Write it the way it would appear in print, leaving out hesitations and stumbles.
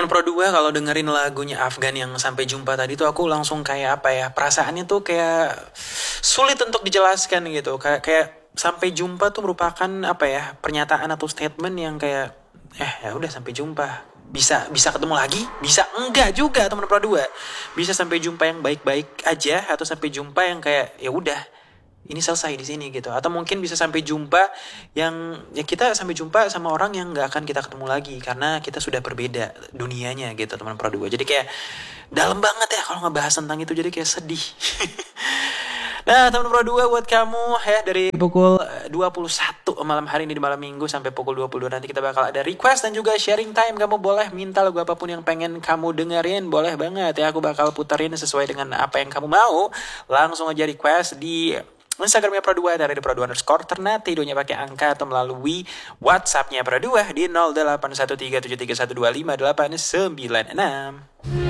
Teman Pro 2 kalau dengerin lagunya Afgan yang Sampai Jumpa tadi tuh aku langsung kayak apa ya, perasaannya tuh kayak sulit untuk dijelaskan gitu. Kayak Sampai Jumpa tuh merupakan apa ya, pernyataan atau statement yang kayak ya udah sampai jumpa. Bisa ketemu lagi, bisa enggak juga teman Pro 2. Bisa sampai jumpa yang baik-baik aja atau sampai jumpa yang kayak ya udah ini selesai di sini gitu, atau mungkin bisa sampai jumpa yang ya kita sampai jumpa sama orang yang nggak akan kita ketemu lagi karena kita sudah berbeda dunianya gitu teman Pro 2. Jadi kayak dalam banget ya kalau ngebahas tentang itu, jadi kayak sedih. Nah teman Pro 2, buat kamu ya, dari pukul 21 malam hari ini di malam minggu sampai pukul 22 nanti kita bakal ada request dan juga sharing time. Kamu boleh minta lagu apapun yang pengen kamu dengerin, boleh banget ya, aku bakal puterin sesuai dengan apa yang kamu mau. Langsung aja request di Instagramnya Pro 2 dari Pro 2 _ Ternate, idonya pakai angka, atau melalui WhatsAppnya Pro 2 di 081373125896.